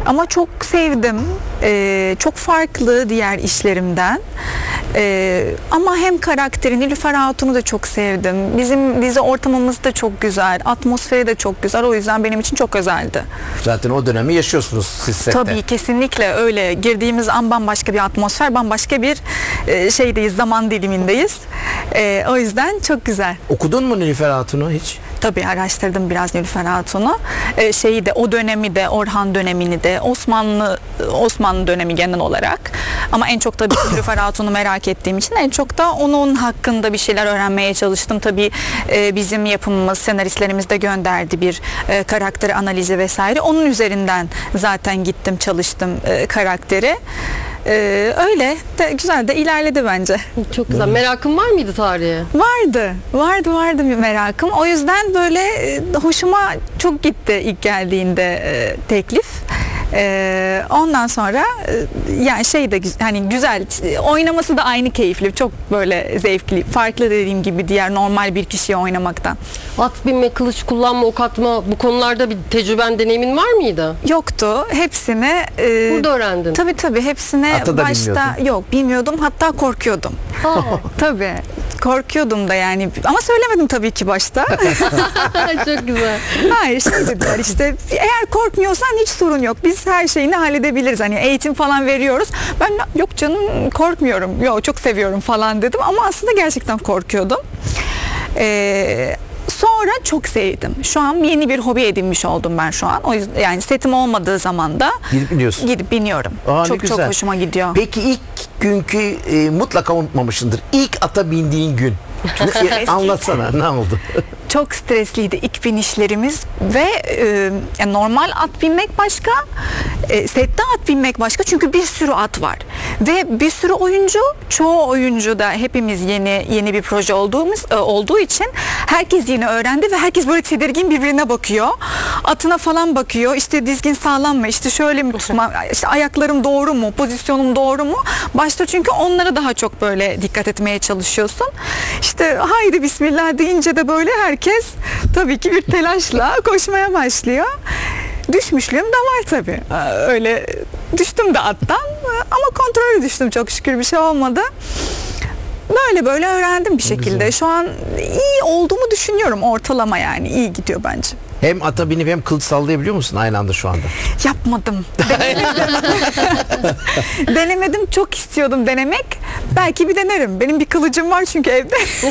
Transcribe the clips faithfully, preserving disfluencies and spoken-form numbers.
Ama çok sevdim. Ee, çok farklı diğer işlerimden. Ee, ama hem karakterini, Nilüfer Hatun'u da çok sevdim. Bizim dizi ortamımız da çok güzel. Atmosferi de çok güzel. O yüzden benim için çok özeldi. Zaten o dönemi yaşıyorsunuz siz sette. Tabii, kesinlikle öyle. Girdiğimiz an bambaşka bir atmosfer, bambaşka bir e, şeydeyiz, zaman dilimindeyiz. E, o yüzden çok güzel. Okudun mu Nilüfer Hatun'u hiç? Tabii araştırdım biraz Nilüfer Hatun'u. Ee, şeyi de, o dönemi de, Orhan dönemini de, Osmanlı Osmanlı dönemi genel olarak. Ama en çok tabii Nilüfer Hatun'u merak ettiğim için en çok da onun hakkında bir şeyler öğrenmeye çalıştım. Tabii e, bizim yapımımız, senaristlerimiz de gönderdi bir e, karakter analizi vesaire. Onun üzerinden zaten gittim, çalıştım e, karakteri. Ee, öyle de güzel de ilerledi bence. Çok güzel. Merakın var mıydı tarihe? Vardı. Vardı vardı bir merakım. O yüzden böyle e, hoşuma çok gitti ilk geldiğinde e, teklif. E, ondan sonra e, yani şey de güzel, hani güzel, oynaması da aynı keyifli. Çok böyle zevkli. Farklı dediğim gibi diğer normal bir kişiyi oynamaktan. At binme, kılıç kullanma, ok atma, bu konularda bir tecrüben, deneyimin var mıydı? Yoktu. Hepsini e, burada öğrendin. Tabii tabii hepsine Atı da başta bilmiyordun. yok bilmiyordum, hatta korkuyordum. Aa. Tabii. Korkuyordum da yani, ama söylemedim tabii ki başta. Çok güzel. Hayır, şey dediler işte, eğer korkmuyorsan hiç sorun yok, biz her şeyini halledebiliriz, hani eğitim falan veriyoruz. Ben yok canım, korkmuyorum, yok çok seviyorum falan dedim ama aslında gerçekten korkuyordum. Ee, Sonra çok sevdim. Şu an yeni bir hobi edinmiş oldum ben şu an. O yüzden yani setim olmadığı zaman da Gidip biniyorsun. gidip biniyorum. Aa, ne çok güzel. çok hoşuma gidiyor. Peki ilk günkü e, mutlaka unutmamışsındır. İlk ata bindiğin gün. E, Anlatsana, ne oldu? Çok stresliydi ilk binişlerimiz ve e, yani normal at binmek başka, e, sette at binmek başka, çünkü bir sürü at var ve bir sürü oyuncu, çoğu oyuncu da, hepimiz yeni yeni bir proje olduğumuz e, olduğu için herkes yeni öğrendi ve herkes böyle tedirgin birbirine bakıyor, atına falan bakıyor, işte dizgin sağlam mı, işte şöyle mi tutma, işte ayaklarım doğru mu, pozisyonum doğru mu, başta çünkü onlara daha çok böyle dikkat etmeye çalışıyorsun. İşte haydi bismillah deyince de böyle herkes tabii ki bir telaşla koşmaya başlıyor. Düşmüşlüğüm de var tabii. Öyle düştüm de attan ama kontrollü düştüm, çok şükür bir şey olmadı. Böyle böyle öğrendim bir şekilde. Şu an iyi olduğumu düşünüyorum, ortalama yani iyi gidiyor bence. Hem ata binip hem kılıç sallayabiliyor musun aynı anda şu anda? Yapmadım. Denemedim. Denemedim. Çok istiyordum denemek. Belki bir denerim. Benim bir kılıcım var çünkü evde.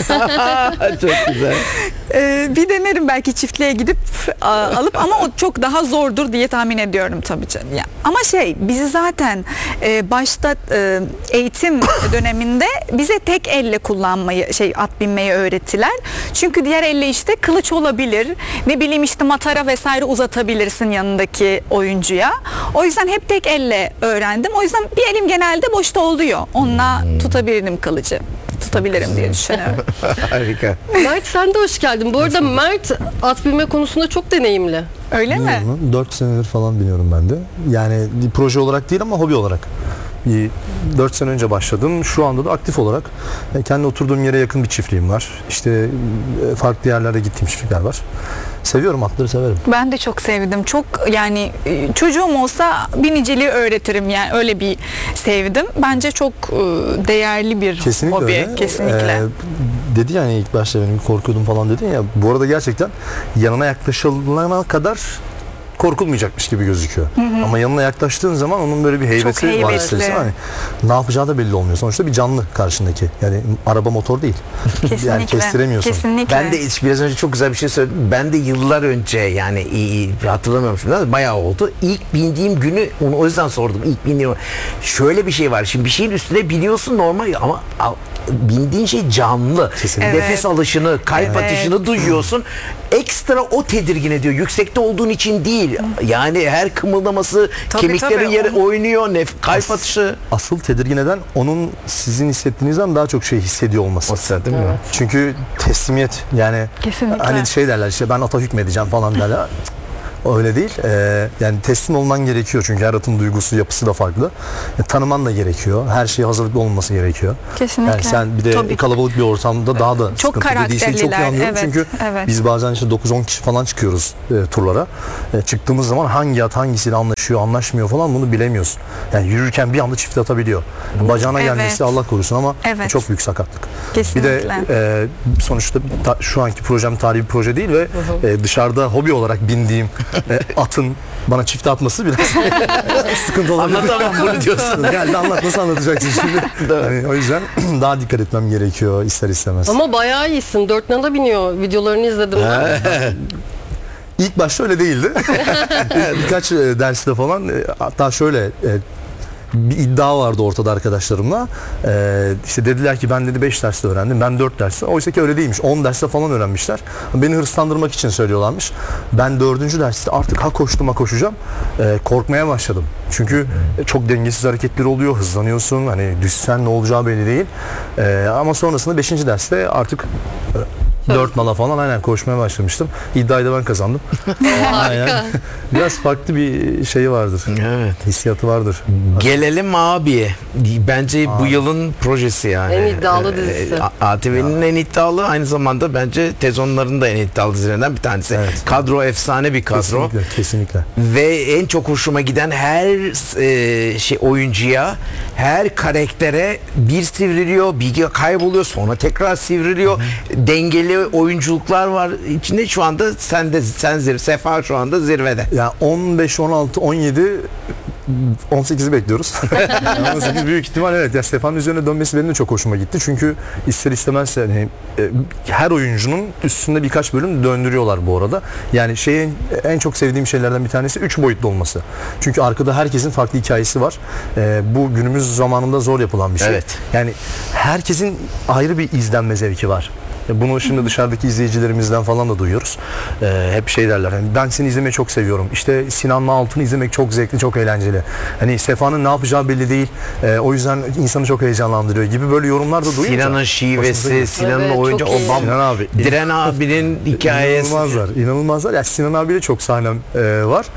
Çok güzel. Ee, bir denerim belki, çiftliğe gidip a, alıp, ama o çok daha zordur diye tahmin ediyorum tabii canım. Ya. Ama şey, bizi zaten e, başta e, eğitim döneminde bize tek elle kullanmayı, şey at binmeyi öğrettiler. Çünkü diğer elle işte kılıç olabilir. Ne bileyim işte matara vesaire uzatabilirsin yanındaki oyuncuya. O yüzden hep tek elle öğrendim. O yüzden bir elim genelde boşta oluyor. Onunla hmm. tutabilirim kılıcı. Tutabilirim diye düşünüyorum. Harika. Mert, sen de hoş geldin. Bu arada Mert at binme konusunda çok deneyimli. Öyle mi? dört senedir falan biniyorum ben de. Yani bir proje olarak değil ama hobi olarak. Bir dört sene önce başladım. Şu anda da aktif olarak kendi oturduğum yere yakın bir çiftliğim var. İşte farklı yerlerde gittiğim çiftlikler var. Seviyorum, atları severim. Ben de çok sevdim. Çok, yani çocuğum olsa biniciliği öğretirim, yani öyle bir sevdim. Bence çok değerli bir Kesinlikle hobi. öyle. Kesinlikle. Ee, dedi yani ilk başta benim korkuyordum falan dedin ya. Bu arada gerçekten yanına yaklaşılana kadar korkulmayacakmış gibi gözüküyor. Hı hı. Ama yanına yaklaştığın zaman onun böyle bir heybeti, heybetli var istersen. Hani ne yapacağı da belli olmuyor. Sonuçta bir canlı karşındaki. Yani araba, motor değil. Kesinlikle. Yani kestiremiyorsun. Kesinlikle. Ben de biraz önce çok güzel bir şey söyledim. Ben de yıllar önce, yani iyi, iyi hatırlamıyorum şimdi, bayağı oldu. İlk bindiğim günü, onu o yüzden sordum. İlk bindiğim, şöyle bir şey var. Şimdi bir şeyin üstüne biniyorsun normal ama bindiğin şey canlı. Kesinlikle. Nefes Evet. alışını, kalp Evet. atışını duyuyorsun. Ekstra o tedirgin ediyor. Yüksekte olduğun için değil. Yani her kımıldaması, Tabii, kemiklerin tabii. yeri O- oynuyor, nef- kalp atışı. Asıl tedirgin eden onun sizin hissettiğinizden daha çok şey hissediyor olması. Olsa değil mi? Evet. Çünkü teslimiyet, yani Kesinlikle. hani şey derler işte, ben ata hükmedeceğim falan derler. Öyle değil. Ee, yani teslim olman gerekiyor çünkü her atın duygusu, yapısı da farklı. E, tanıman da gerekiyor. Her şeye hazırlıklı olması gerekiyor. Kesinlikle. Yani sen bir de Tabii. kalabalık bir ortamda daha da Çok sıkıntı. Dediği şeyi çok iyi karakterliler, anlıyorum. evet, Çünkü evet. biz bazen işte dokuz on kişi falan çıkıyoruz e, turlara. E, çıktığımız zaman hangi at hangisiyle anlaşıyor, anlaşmıyor falan bunu bilemiyorsun. Yani yürürken bir anda çift atabiliyor. Bacağına Evet. gelmesi Allah korusun ama Evet. çok büyük sakatlık. Kesinlikle. Bir de e, sonuçta ta- şu anki projem tarihi bir proje değil ve e, dışarıda hobi olarak bindiğim e, atın bana çifte atması biraz sıkıntı olabilir. Anlatamam bunu diyorsun. Geldi anlat, nasıl anlatacaksın şimdi? Yani o yüzden daha dikkat etmem gerekiyor ister istemez. Ama bayağı iyisin. Dört nala biniyor. Videolarını izledim ben. İlk başta öyle değildi. Birkaç e, derste falan e, hatta şöyle e, bir iddia vardı ortada arkadaşlarımla. Ee, işte dediler ki ben dedi beş derste öğrendim. Ben dört derste. Oysa ki öyle değilmiş. on derste falan öğrenmişler. Beni hırslandırmak için söylüyorlarmış. Ben dördüncü derste artık ha koştum ha koşacağım. Ee, korkmaya başladım. Çünkü çok dengesiz hareketler oluyor. Hızlanıyorsun. Hani düşsen ne olacağı belli değil. Ee, ama sonrasında beşinci derste artık dört nala falan aynen koşmaya başlamıştım. İddiayı da ben kazandım. Harika. Biraz farklı bir şeyi vardır. Evet. Hissiyatı vardır. Gelelim abiye. Bence bu yılın projesi yani. En iddialı Ee, dizisi. A- A T V'nin en iddialı, aynı zamanda bence Tezonların da en iddialı dizilerinden bir tanesi. Evet. Kadro efsane bir kadro. Kesinlikle, kesinlikle. Ve en çok hoşuma giden her e, şey oyuncuya, her karaktere bir sivriliyor, bir kayboluyor, sonra tekrar sivriliyor. Dengeli oyunculuklar var içinde. Şu anda sen de sen zirve, Sefa şu anda zirvede. Ya on beş, on altı, on yedi, on sekizi bekliyoruz. on sekiz büyük ihtimal evet. Ya Stefan üzerine dönmesi benim de çok hoşuma gitti. Çünkü ister istemez yani e, her oyuncunun üstünde birkaç bölüm döndürüyorlar bu arada. Yani şeyin en çok sevdiğim şeylerden bir tanesi üç boyutlu olması. Çünkü arkada herkesin farklı hikayesi var. E, bu günümüz zamanında zor yapılan bir şey. Evet. Yani herkesin ayrı bir izlenme zevki var. Bunu şimdi dışarıdaki izleyicilerimizden falan da duyuyoruz. Ee, hep şey derler. Hani ben seni izlemeyi çok seviyorum. İşte Sinan'la Altın'ı izlemek çok zevkli, çok eğlenceli. Hani Sefa'nın ne yapacağı belli değil. Ee, o yüzden insanı çok heyecanlandırıyor gibi böyle yorumlar da duyunca. Sinan'ın şivesi, Sinan'ın Evet, oyuncu, çok o iyi. bam, Sinan abi. Diren abinin hikayesi. İnanılmazlar. İnanılmazlar. Ya Sinan abiyle çok sahnem e, var.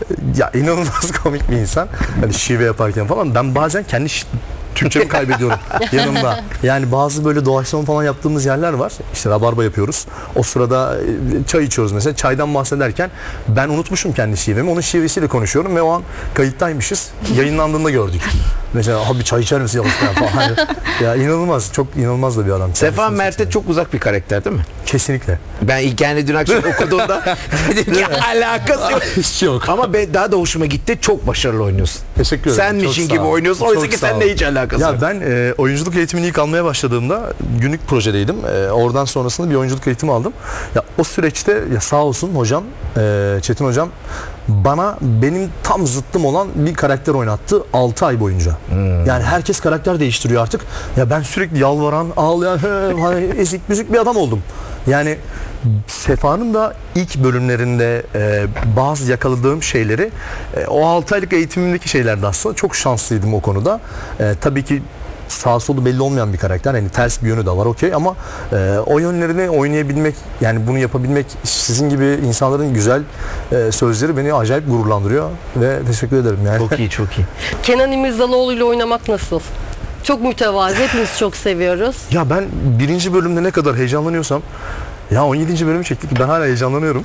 Ya inanılmaz komik bir insan. Hani şive yaparken falan. Ben bazen kendi şi- Türkçemi kaybediyorum yanımda. Yani bazı böyle doğaçlama falan yaptığımız yerler var. İşte rabarba yapıyoruz. O sırada e, çay içiyoruz mesela. Çaydan bahsederken ben unutmuşum kendi şivemi. Onun şivesiyle konuşuyorum ve o an kayıttaymışız. Yayınlandığında gördük. Mesela abi çay içer misin yavaştan falan. Hani, ya inanılmaz. Çok inanılmaz da bir adam. Sefa Kendisi Mert'e çok çok uzak bir karakter değil mi? kesinlikle. Ben ilk yani dün akşam okuduğumda dedim ki alakası yok. Hiç yok. Ama ben daha da hoşuma gitti. Çok başarılı oynuyorsun. Teşekkür ederim. Senmişin Çok sağ gibi ol. oynuyorsun. Çok Oysa ki sağ ol. seninle hiç alakası Ya yok. ben e, oyunculuk eğitimini ilk almaya başladığımda günlük projedeydim. E, oradan sonrasında bir oyunculuk eğitimi aldım. Ya o süreçte ya sağ olsun hocam, e, Çetin hocam bana benim tam zıttım olan bir karakter oynattı altı ay boyunca. Hmm. Yani herkes karakter değiştiriyor artık. Ya ben sürekli yalvaran, ağlayan, hani ezik müzik bir adam oldum. Yani Sefa'nın da ilk bölümlerinde e, bazı yakaladığım şeyleri e, o altı aylık eğitimimdeki şeylerdi aslında. Çok şanslıydım o konuda. E, tabii ki sağ solu belli olmayan bir karakter. Yani ters bir yönü de var okey ama e, o yönlerini oynayabilmek, yani bunu yapabilmek, sizin gibi insanların güzel e, sözleri beni acayip gururlandırıyor ve teşekkür ederim yani. Çok iyi, çok iyi. Kenan İmirzalıoğlu ile oynamak nasıl? Çok mütevazi. Hepimiz çok seviyoruz. Ya ben birinci bölümde ne kadar heyecanlanıyorsam ya on yedinci bölümü çektik ben hala heyecanlanıyorum.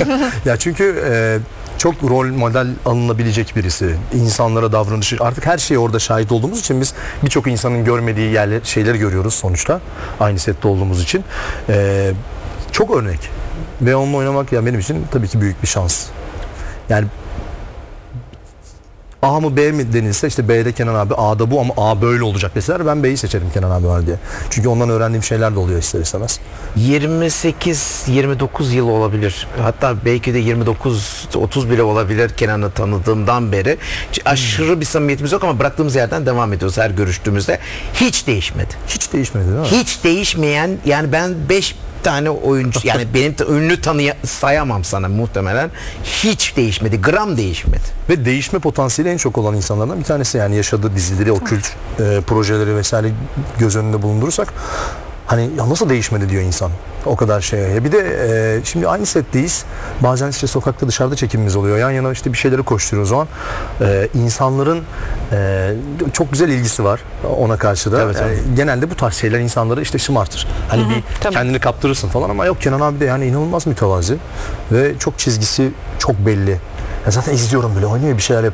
Ya çünkü e, çok rol model alınabilecek birisi. İnsanlara davranışı artık her şeye orada şahit olduğumuz için biz birçok insanın görmediği yerler, şeyleri görüyoruz sonuçta. Aynı sette olduğumuz için. E, çok örnek. Ve onunla oynamak ya benim için tabii ki büyük bir şans. Yani A mı B mi denilse işte B'de Kenan abi, A'da bu ama A böyle olacak deseler ben B'yi seçerim Kenan abi var diye. Çünkü ondan öğrendiğim şeyler de oluyor ister istemez. yirmi sekiz yirmi dokuz yıl olabilir. Hatta belki de yirmi dokuz otuz bile olabilir Kenan'ı tanıdığımdan beri. Aşırı bir samimiyetimiz yok ama bıraktığımız yerden devam ediyoruz her görüştüğümüzde. Hiç değişmedi. Hiç değişmedi değil mi? Hiç değişmeyen, yani ben beş tane oyuncu, yani benim t- ünlü tanıya sayamam sana muhtemelen, hiç değişmedi, gram değişmedi. Ve değişme potansiyeli en çok olan insanlardan bir tanesi, yani yaşadığı dizileri, o kült e, projeleri vesaire göz önünde bulundurursak Hani ya nasıl değişmedi diyor insan. O kadar şey. Ya bir de e, şimdi aynı setteyiz. Bazen işte sokakta dışarıda çekimimiz oluyor. Yan yana işte bir şeyleri koşturuyoruz o zaman. E, insanların e, çok güzel ilgisi var ona karşı da. Evet, evet. Yani genelde bu tarz şeyler insanları işte şımartır. Hani bir tabii. kendini kaptırırsın falan ama yok, Kenan abi de yani inanılmaz mütevazi ve çok çizgisi çok belli. Ya zaten izliyorum böyle, oynuyor bir şeyler yapıyor.